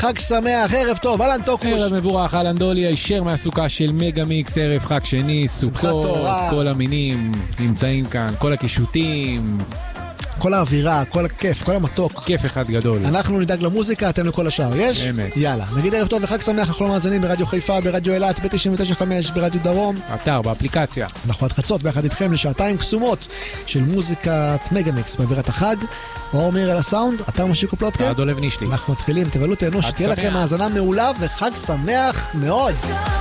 חג שמח, ערב טוב, אלן טוקוש. ערב מבורך, אלן דולי, הישר מהסוכה של מגה מיקס, ערב חג שני, סוכות, כל המינים נמצאים כאן, כל הקישוטים. כל האווירה, כל הכיף, כל המתוק. כיף אחד גדול. אנחנו נדאג למוזיקה, אתם לכל השאר, יש? אמת. יאללה, נגיד ערב טוב וחג שמח לכל המאזינים ברדיו חיפה, ברדיו אילת, ב-99.5, ברדיו דרום. אתר, באפליקציה. אנחנו עד חצות ביחד איתכם לשעתיים קסומות של מוזיקת מגה-מיקס באווירת החג. אור מאיר על הסאונד, אתר משיקו פלוטקאסט. עד עולב נישליס. אנחנו מתחילים, תבלו תהנו, שתהיה לכם האזנה מעולה וחג שמח מאוד.